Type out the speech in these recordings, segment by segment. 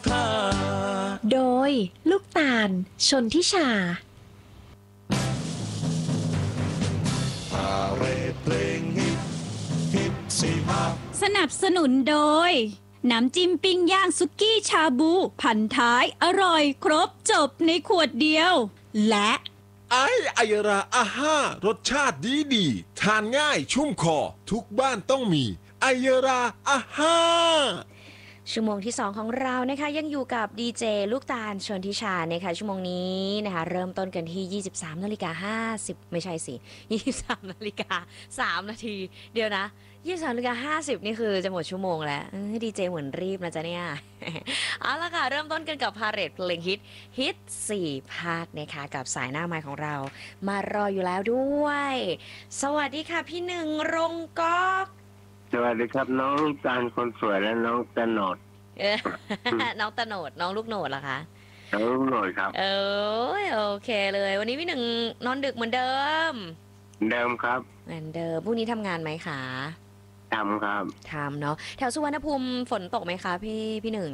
โดยลูกตาลชนทิชาพาเรดเพลงฮิตสี่ภาคสนับสนุนโดยน้ำจิ้มปิ้งย่างสุกี้ชาบูพันท้ายอร่อยครบจบในขวดเดียวและไอยราอาห้ารสชาติดีทานง่ายชุ่มคอทุกบ้านต้องมีไอยราอาห้าชั่วโมงที่2ของเรานะคะยังอยู่กับดีเจลูกตาลชนทิชานะคะชั่วโมงนี้นะคะเริ่มต้นกันที่ 23:50ไม่ใช่สิ 23:03 นาทีเดี๋ยวนะ 23:50นี่คือจะหมดชั่วโมงแล้วดีเจเหมือนรีบนะจ๊ะเนี่ยเอาละค่ะเริ่มต้นกันกับพาเรดเพลงฮิต4ภาคนะคะกับสายหน้าไมค์ของเรามารออยู่แล้วด้วยสวัสดีค่ะพี่หนึ่งรงก๊อกสวัสดีครับน้องลูกตาลคนสวยและน้องตะโนดน้องตะโหนดน้องลูกโหนดเหรอคะน้องลูกโหนดครับโอเคเลยวันนี้พี่หนึ่งนอนดึกเหมือนเดิมเดิมครับเหมือนเดิมพรุ่งนี้ทำงานไหมคะทำครับทำเนาะแถวสุวรรณภูมิฝนตกไหมคะพี่หนึ่ง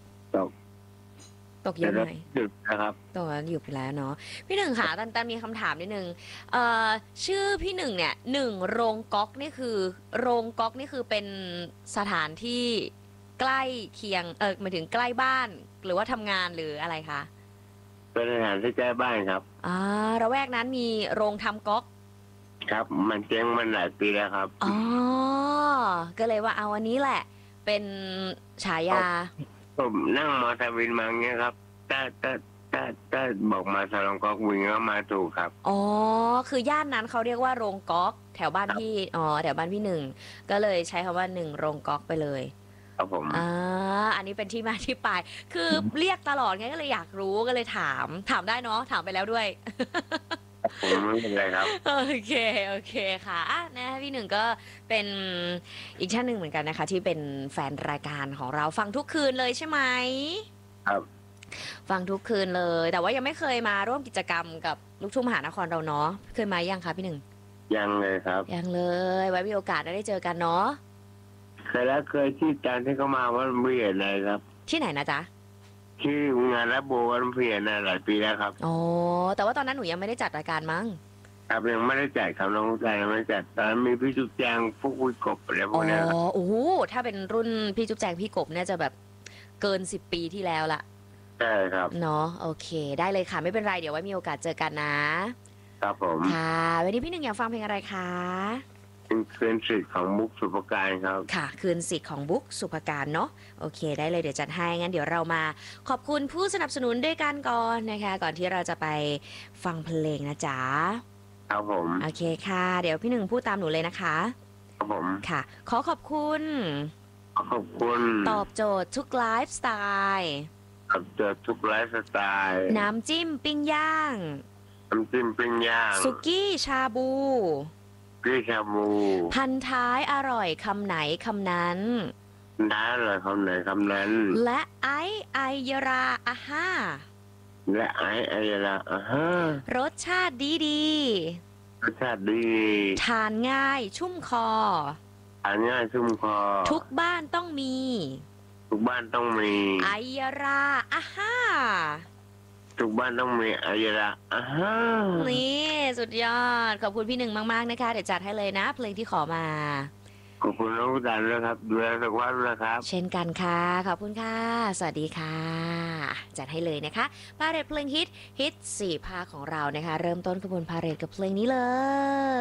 ตกเยอะไหมดึกนะครับตกอยู่ไปแล้วเนาะพี่หนึ่งค่ะตันมีคำถามนิดนึงชื่อพี่หนึ่งเนี่ยหนึ่งโรงก๊อกนี่คือโรงก๊อกนี่คือเป็นสถานที่ใกล้เคียงหมายถึงใกล้บ้านหรือว่าทำงานหรืออะไรคะเป็นสถานที่ใกล้บ้านครับระแวกนั้นมีโรงทำก๊อกครับมันเจ๊งมันหลายปีแล้วครับก็เลยว่าเอาอันนี้แหละเป็นฉายาผมนั่งมอเตอร์วินมาเงี้ยครับถ้าบอกมาสลองก๊อกวิ่งก็มาถูกครับคือย่านนั้นเขาเรียกว่าโรงก๊อกแถวบ้านพี่แถวบ้านพี่หนึ่งก็เลยใช้คำว่าหนึ่งโรงก๊อกไปเลยครับผมอันนี้เป็นที่มาที่ไปคือเรียกตลอดไงก็เลยอยากรู้ก็เลยถามได้เนาะถามไปแล้วด้วยผมไม่เป็นไรครับโอเคค่ะนะพี่หนึ่งก็เป็นอีกท่านหนึ่งเหมือนกันนะคะที่เป็นแฟนรายการของเราฟังทุกคืนเลยใช่ไหมครับฟังทุกคืนเลยแต่ว่ายังไม่เคยมาร่วมกิจกรรมกับลูกทุ่งมหานครเราเนาะเคยมายังคะพี่หนึ่งยังเลยครับยังเลยไว้มีโอกาสได้เจอกันเนาะเคยที่การที่เขามาวันเพียรเลยครับที่ไหนนะจ๊ะที่งานรับโบวันเพียรหลายปีแล้วครับแต่ว่าตอนนั้นหนูยังไม่ได้จัดรายการมั้งครับยังไม่ได้จัดครับน้องใจยังไม่จัดตอนมีพี่จุ๊บแจงพวกคุยกบอะไรพวกนี้ครับโอ้โหถ้าเป็นรุ่นพี่จุ๊บแจงพี่กบเนี่ยจะแบบเกิน10 ปีที่แล้วละใช่ครับเนาะโอเคได้เลยค่ะไม่เป็นไรเดี๋ยวไว้มีโอกาสเจอกันนะครับผมค่ะวันนี้พี่หนึ่งอยากฟังเพลงอะไรคะคืนสิทธิ์ของบุ๊กสุภการครับค่ะคืนสิทธิ์ของบุ๊กสุภการเนาะโอเคได้เลยเดี๋ยวจัดให้งั้นเดี๋ยวเรามาขอบคุณผู้สนับสนุนด้วยกันก่อนนะคะก่อนที่เราจะไปฟังเพลงนะจ๊ะครับผมโอเคค่ะเดี๋ยวพี่หนึ่งพูดตามหนูเลยนะคะครับผมค่ะขอบคุณตอบโจทย์ทุกไลฟ์สไตล์ตอบโจทย์ทุกไลฟ์สไตล์น้ำจิ้มปิ้งย่างสุกี้ชาบูพันท้ายอร่อยคำไหนคำนั้นได้เลยคำไหนคำนั้นและไอยราอาห้าและไอยราอาห้ารสชาติดีทานง่ายชุ่มคอทุกบ้านต้องมีไอยราอาห้าทุกบ้านต้องมีไอยรานี่สุดยอดขอบคุณพี่หนึ่งมากๆนะคะเดี๋ยวจัดให้เลยนะเพลงที่ขอมาขอบคุณน้องดันด้วยครับดูแลสุขภาพด้วยครับเช่นกันค่ะขอบคุณค่ะสวัสดีค่ะจัดให้เลยนะคะพาเรทเพลงฮิต4 ภาคของเรานะคะเริ่มต้นขบวนพาเรทกับเพลงนี้เลย